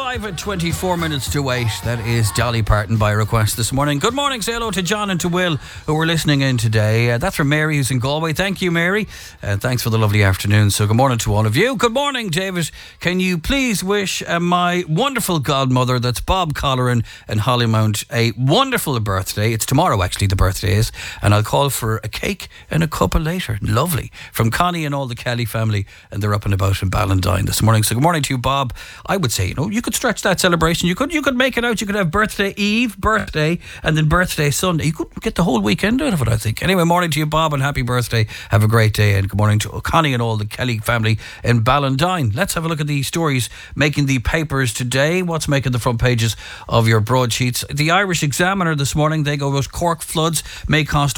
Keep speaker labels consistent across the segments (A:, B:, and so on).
A: 5 at 24 minutes to 8. That is Dolly Parton by request this morning. Good morning. Say hello to John and to Will, who were listening in today. That's from Mary, who's in Galway. Thank you, Mary. Thanks for the lovely afternoon. So good morning to all of you. Good morning, David. Can you please wish my wonderful godmother, that's Bob Colleran in Hollymount, a wonderful birthday. It's tomorrow, actually, the birthday is. And I'll call for a cake and a cuppa later. Lovely. From Connie and all the Kelly family. And they're up and about in Ballantyne this morning. So good morning to you, Bob. I would say, you could stretch that celebration. You could make it out. You could have birthday eve, birthday, and then birthday Sunday. You could get the whole weekend out of it, I think. Anyway, morning to you, Bob, and happy birthday. Have a great day, and good morning to Connie and all the Kelly family in Ballantyne. Let's have a look at the stories making the papers today. What's making the front pages of your broadsheets? The Irish Examiner this morning, they go with Cork floods may cost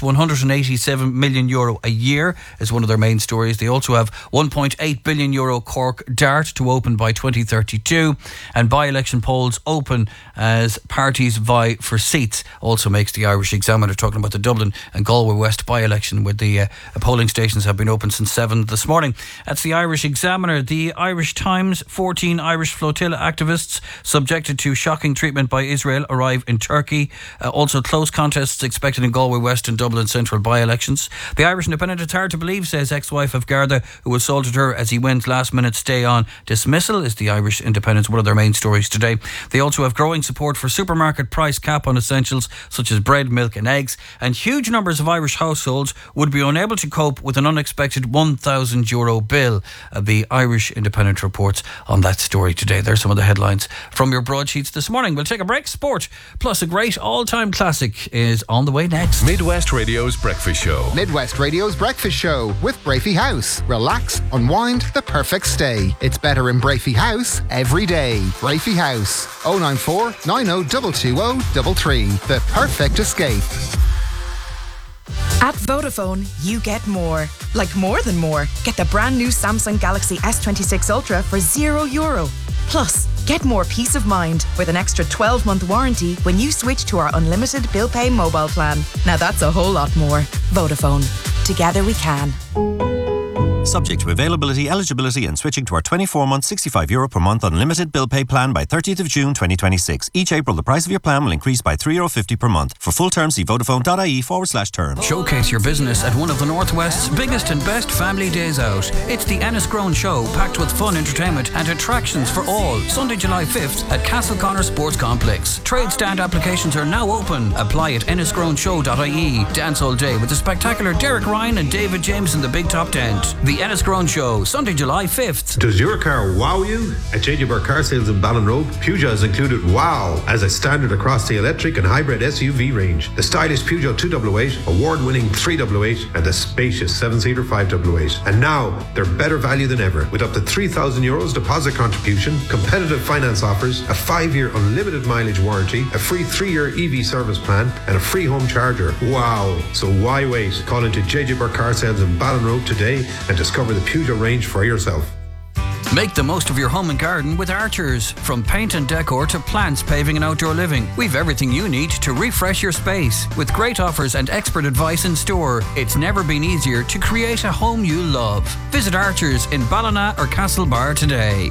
A: €187 million a year as one of their main stories. They also have €1.8 billion Cork Dart to open by 2032, and by-election polls open as parties vie for seats. Also makes the Irish Examiner, talking about the Dublin and Galway West by-election, where the polling stations have been open since 7 this morning. That's the Irish Examiner. The Irish Times, 14 Irish flotilla activists subjected to shocking treatment by Israel arrive in Turkey. Also close contests expected in Galway West and Dublin Central by-elections. The Irish Independent, it's hard to believe, says ex-wife of Garda who assaulted her as he went last-minute stay on dismissal, is the Irish Independent, one of their main stories today. They also have growing support for supermarket price cap on essentials such as bread, milk and eggs, and huge numbers of Irish households would be unable to cope with an unexpected €1,000 bill. The Irish Independent reports on that story today. There's some of the headlines from your broadsheets this morning. We'll take a break. Sport plus a great all-time classic is on the way next.
B: Midwest Radio's Breakfast Show.
C: Midwest Radio's Breakfast Show with Brafey House. Relax, unwind, the perfect stay. It's better in Brafey House every day. Brafey House, 094 90 The perfect escape.
D: At Vodafone, you get more. Like more than more. Get the brand new Samsung Galaxy S26 Ultra for €0. Plus, get more peace of mind with an extra 12-month warranty when you switch to our unlimited bill pay mobile plan. Now that's a whole lot more. Vodafone. Together we can.
E: Subject to availability, eligibility and switching to our 24-month €65 per month unlimited bill pay plan by 30th of June 2026. Each April, the price of your plan will increase by €3.50 per month. For full terms, see vodafone.ie/terms.
A: Showcase your business at one of the Northwest's biggest and best family days out. It's the Enniscrone Show, packed with fun, entertainment and attractions for all. Sunday, July 5th at Castleconnor Sports Complex. Trade stand applications are now open. Apply at enniscroneshow.ie. Dance all day with the spectacular Derek Ryan and David James in the Big Top Tent. The Enniscrone Show, Sunday, July 5th.
F: Does your car wow you? At JJ Burke Car Sales in Ballinrobe, Peugeot has included wow as a standard across the electric and hybrid SUV range. The stylish Peugeot 288, award-winning 388 and the spacious 7-seater 588. And now, they're better value than ever with up to €3,000 deposit contribution, competitive finance offers, a 5-year unlimited mileage warranty, a free 3-year EV service plan and a free home charger. Wow! So why wait? Call into JJ Burke Car Sales in Ballinrobe today and discover the Peugeot range for yourself.
A: Make the most of your home and garden with Archers. From paint and decor to plants, paving and outdoor living, we've everything you need to refresh your space. With great offers and expert advice in store, it's never been easier to create a home you love. Visit Archers in Ballina or Castlebar today.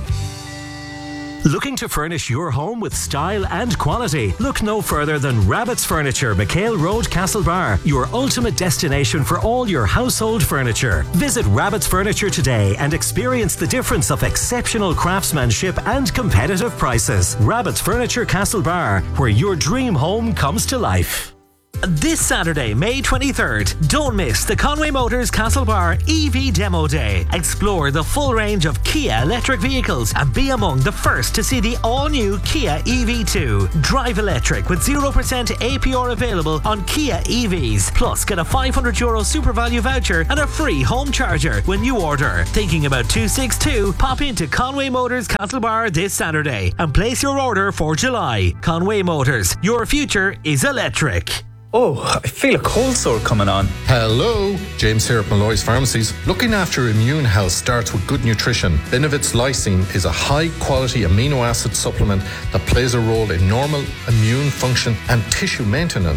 G: Looking to furnish your home with style and quality? Look no further than Rabbit's Furniture, McHale Road, Castlebar, your ultimate destination for all your household furniture. Visit Rabbit's Furniture today and experience the difference of exceptional craftsmanship and competitive prices. Rabbit's Furniture, Castlebar, where your dream home comes to life. This Saturday, May 23rd, don't miss the Conway Motors Castlebar EV Demo Day. Explore the full range of Kia electric vehicles and be among the first to see the all-new Kia EV2. Drive electric with 0% APR available on Kia EVs. Plus, get a €500 super value voucher and a free home charger when you order. Thinking about 262? Pop into Conway Motors Castlebar this Saturday and place your order for July. Conway Motors, your future is electric.
H: Oh, I feel a cold sore coming on.
I: Hello, James here at Malloy's Pharmacies. Looking after your immune health starts with good nutrition. Benevit's Lysine is a high-quality amino acid supplement that plays a role in normal immune function and tissue maintenance.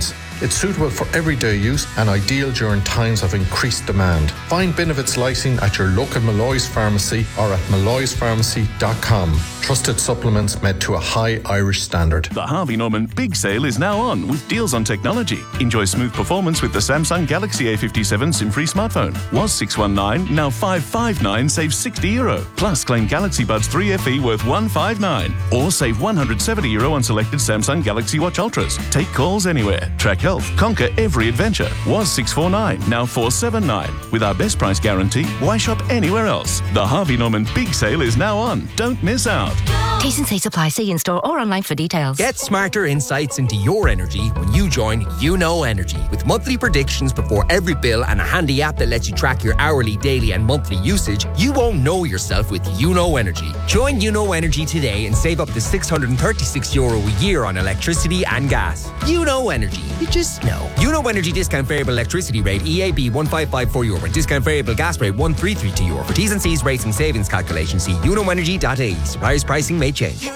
I: It's suitable for everyday use and ideal during times of increased demand. Find Benevit's lysine at your local Malloy's pharmacy or at malloyspharmacy.com. Trusted supplements made to a high Irish standard.
J: The Harvey Norman Big Sale is now on with deals on technology. Enjoy smooth performance with the Samsung Galaxy A57 SIM-free smartphone. Was 619, now 559, save €60. Plus claim Galaxy Buds 3 FE worth 159. Or save €170 on selected Samsung Galaxy Watch Ultras. Take calls anywhere. Track health. Conquer every adventure. Was 649, now 479. With our best price guarantee, why shop anywhere else? The Harvey Norman Big Sale is now on. Don't miss out.
K: T's and C's apply. See in store or online for details.
L: Get smarter insights into your energy when you join YouKnow Energy. With monthly predictions before every bill and a handy app that lets you track your hourly, daily and monthly usage, you won't know yourself with YouKnow Energy. Join YouKnow Energy today and save up to €636 a year on electricity and gas. YouKnow Energy. You just know. YouKnow Energy discount variable electricity rate EAB €1554 and discount variable gas rate €1332. For T's and C's rates and savings calculation, see YouKnowEnergy.ie. Suppliers pricing may change.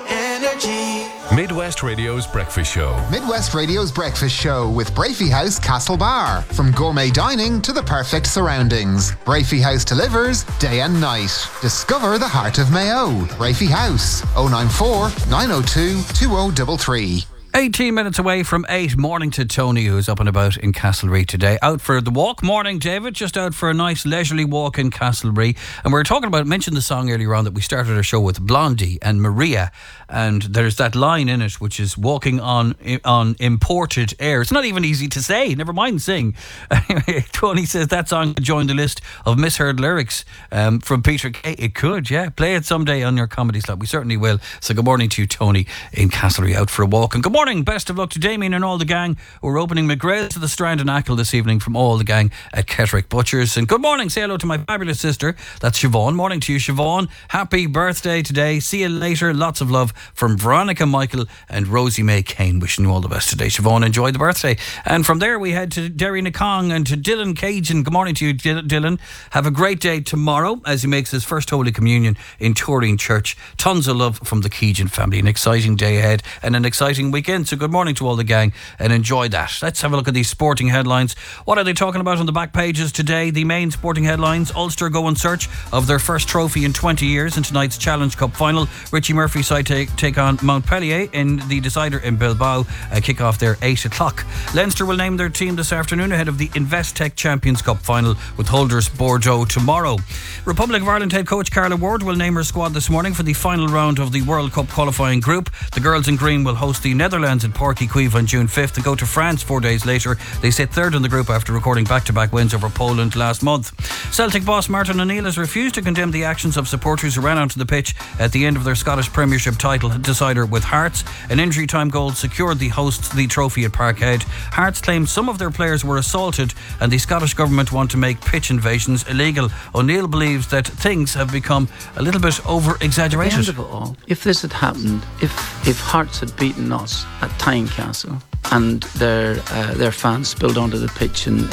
B: Midwest Radio's Breakfast Show.
C: Midwest Radio's Breakfast Show with Brafey House Castlebar. From gourmet dining to the perfect surroundings, Brafey House delivers day and night. Discover the heart of Mayo. Brafey House, 094 902 2033.
A: 18 minutes away from 8. Morning to Tony, who's up and about in Castlereagh today. Out for the walk. Morning, David. Just out for a nice leisurely walk in Castlereagh. And we were talking about, mentioned the song earlier on that we started our show with, Blondie and Maria. And there's that line in it, which is walking on imported air. It's not even easy to say, never mind sing. Anyway, Tony says that song could join the list of misheard lyrics from Peter Kay. It could, yeah. Play it someday on your comedy slot. We certainly will. So good morning to you, Tony, in Castlereagh, out for a walk. And good morning. Best of luck to Damien and all the gang. We're opening McGrail to the Strand and Ackle this evening from all the gang at Ketterick Butchers. And good morning. Say hello to my fabulous sister. That's Siobhan. Morning to you, Siobhan. Happy birthday today. See you later. Lots of love from Veronica Michael and Rosie May Kane. Wishing you all the best today, Siobhan. Enjoy the birthday. And from there we head to Derry Nakong and to Dylan Cajun. Good morning to you, Dylan. Have a great day tomorrow as he makes his first Holy Communion in Turin Church. Tons of love from the Cajun family. An exciting day ahead and an exciting weekend. So good morning to all the gang and enjoy that. Let's have a look at these sporting headlines. What are they talking about on the back pages today? The main sporting headlines: Ulster go in search of their first trophy in 20 years in tonight's Challenge Cup final. Richie Murphy's side take on Montpellier in the decider in Bilbao. Kick off there 8 o'clock. Leinster will name their team this afternoon ahead of the Investec Champions Cup final with holders Bordeaux tomorrow. Republic of Ireland head coach Carla Ward will name her squad this morning for the final round of the World Cup qualifying group. The girls in green will host the Netherlands at Páirc Uí Chaoimh on June 5th and go to France 4 days later. They sit third in the group after recording back-to-back wins over Poland last month. Celtic boss Martin O'Neill has refused to condemn the actions of supporters who ran onto the pitch at the end of their Scottish Premiership title decider with Hearts. An injury time goal secured the hosts the trophy at Parkhead. Hearts claimed some of their players were assaulted and the Scottish government want to make pitch invasions illegal. O'Neill believes that things have become a little bit over-exaggerated.
M: At the end of it all, if this had happened, if Hearts had beaten us at Tynecastle and their fans spilled onto the pitch in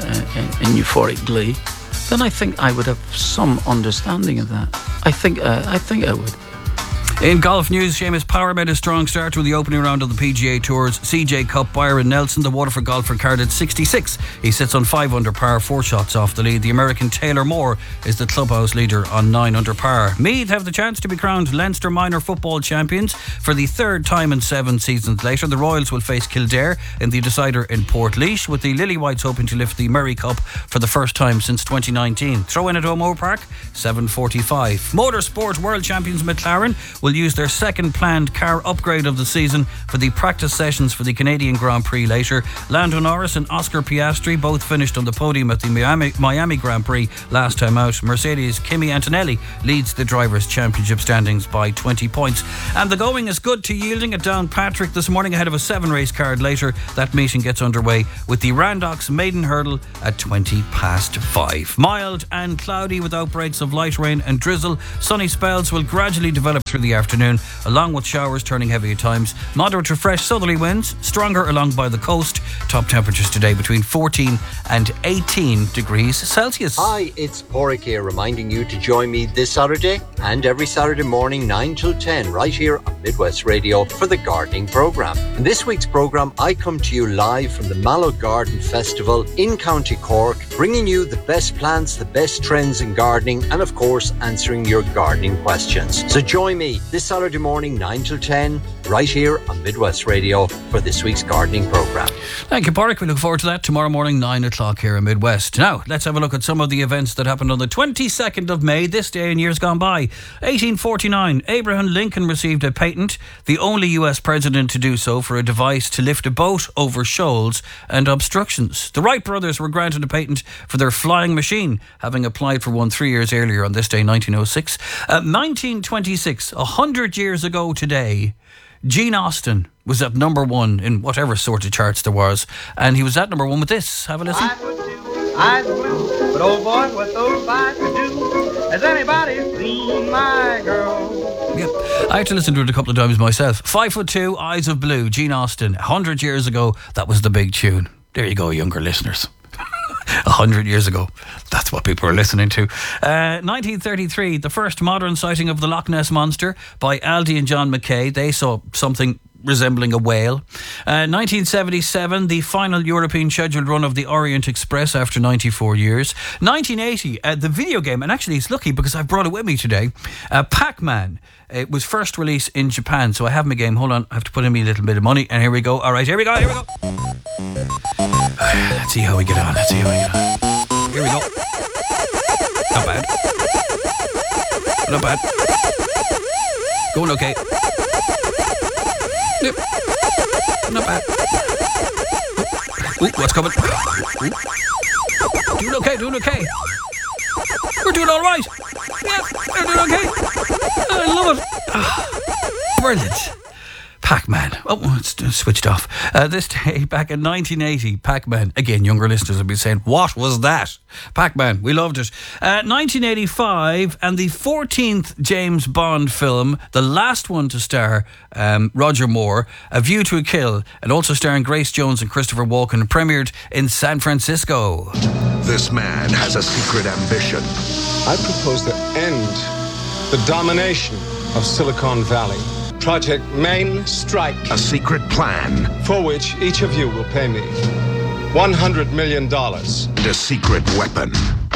M: euphoric glee, then I think I would have some understanding of that. I think I would.
A: In golf news, Seamus Power made a strong start to the opening round of the PGA Tour's CJ Cup. Byron Nelson, the Waterford golfer, carded 66. He sits on 5 under par, 4 shots off the lead. The American Taylor Moore is the clubhouse leader on 9 under par. Meath have the chance to be crowned Leinster minor football champions for the third time in 7 seasons later. The Royals will face Kildare in the decider in Portlaoise, with the Lily Whites hoping to lift the Murray Cup for the first time since 2019. Throw in at O'Moore Park, 7:45. Motorsport world champions McLaren will use their second planned car upgrade of the season for the practice sessions for the Canadian Grand Prix later. Lando Norris and Oscar Piastri both finished on the podium at the Miami Grand Prix last time out. Mercedes' Kimi Antonelli leads the Drivers' Championship standings by 20 points. And the going is good to Yielding at Downpatrick this morning ahead of a 7-race card later. That meeting gets underway with the Randox Maiden Hurdle at 5:20. Mild and cloudy with outbreaks of light rain and drizzle. Sunny spells will gradually develop through the afternoon, along with showers turning heavy at times. Moderate to fresh southerly winds, stronger along by the coast. Top temperatures today between 14 and 18 degrees Celsius.
N: Hi, it's Porrick here, reminding you to join me this Saturday and every Saturday morning 9 till 10 right here on Midwest Radio for the gardening programme. In this week's programme, I come to you live from the Mallow Garden Festival in County Cork, bringing you the best plants, the best trends in gardening, and of course answering your gardening questions. So join me this Saturday morning 9 till 10 right here on Midwest Radio for this week's gardening programme.
A: Thank you, Porrick. We look forward to that tomorrow morning 9 o'clock here in Midwest. Now, let's have a look at some of the events that happened on the 22nd of May, this day in years gone by. 1849, Abraham Lincoln received a patent, the only US president to do so, for a device to lift a boat over shoals and obstructions. The Wright brothers were granted a patent for their flying machine, having applied for one 3 years earlier on this day, 1906. 1926, 100 years ago today, Gene Austen was at number one in whatever sort of charts there was, and he was at number one with this. Have a listen.
O: Eyes blue, but oh boy, what those eyes could do. Has anybody seen my girl?
A: Yep, I had to listen to it a couple of times myself. 5'2", Eyes of Blue, Gene Austen. 100 years ago, that was the big tune. There you go, younger listeners. 100 years ago, that's what people were listening to. 1933, the first modern sighting of the Loch Ness Monster by Aldi and John Mackay. They saw something resembling a whale. 1977, the final European scheduled run of the Orient Express after 94 years. 1980, the video game, and actually it's lucky because I've brought it with me today, Pac-Man. It was first released in Japan, so I have my game. Hold on, I have to put in me a little bit of money, and here we go. All right, here we go. Let's see how we get on. Here we go. Not bad. Going okay. Yep. Not bad. Ooh, what's coming? Ooh. Doing okay. We're doing all right. Yeah, we're doing okay. I love it. Brilliant. Pac-Man. Oh, it's switched off. This day, back in 1980, Pac-Man. Again, younger listeners will be saying, what was that? Pac-Man, we loved it. 1985, and the 14th James Bond film, the last one to star Roger Moore, A View to a Kill, and also starring Grace Jones and Christopher Walken, premiered in San Francisco.
P: This man has a secret ambition.
Q: I propose to end the domination of Silicon Valley. Project Main Strike.
P: A secret plan.
Q: For which each of you will pay me $100 million.
P: And a secret weapon.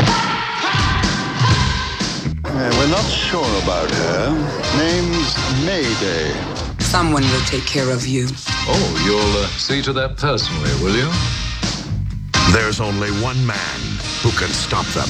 R: We're not sure about her. Name's Mayday.
S: Someone will take care of you.
T: Oh, you'll see to that personally, will you?
P: There's only one man who can stop them.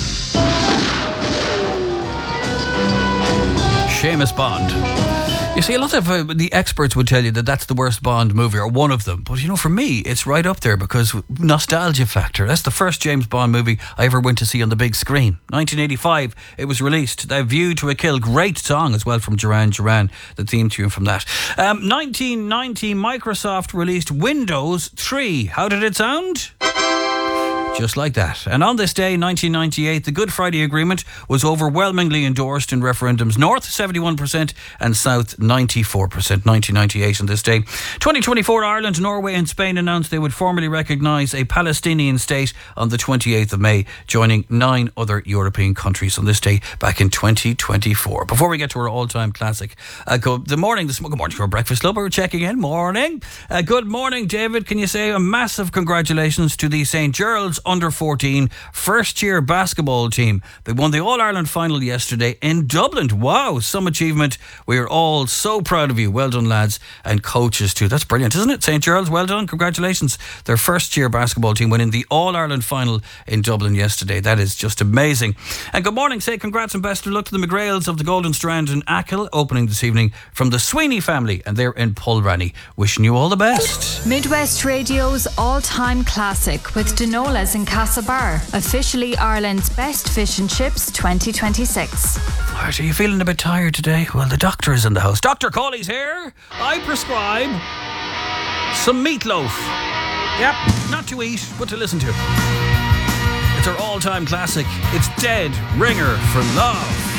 A: Seamus Bond. You see, a lot of the experts would tell you that that's the worst Bond movie, or one of them. But, you know, for me, it's right up there because nostalgia factor. That's the first James Bond movie I ever went to see on the big screen. 1985, it was released. The View to a Kill, great song as well from Duran Duran, the theme tune from that. 1990, Microsoft released Windows 3. How did it sound? Just like that. And on this day, 1998, the Good Friday Agreement was overwhelmingly endorsed in referendums North 71% and South 94%. 1998 on this day. 2024, Ireland, Norway and Spain announced they would formally recognise a Palestinian state on the 28th of May, joining 9 other European countries on this day back in 2024. Before we get to our all-time classic, good morning to our Breakfast Club. We're checking in. Morning. Good morning, David. Can you say a massive congratulations to the St. Gerald's under-14 first-year basketball team. They won the All-Ireland final yesterday in Dublin. Wow, some achievement. We are all so proud of you. Well done, lads, and coaches too. That's brilliant, isn't it? St. Gerald's, well done. Congratulations. Their first-year basketball team winning the All-Ireland final in Dublin yesterday. That is just amazing. And good morning. Say congrats and best of luck to the McGrails of the Golden Strand in Achill, opening this evening from the Sweeney family, and they're in Pulranny. Wishing you all the best.
U: Midwest Radio's all-time classic with Denola's in Castlebar, officially Ireland's best fish and chips 2026.
A: Are you feeling a bit tired today? Well, the doctor is in the house. Dr. Cawley's here. I prescribe some meatloaf. Yep, not to eat, but to listen to. It's our all-time classic. It's Dead Ringer for Love.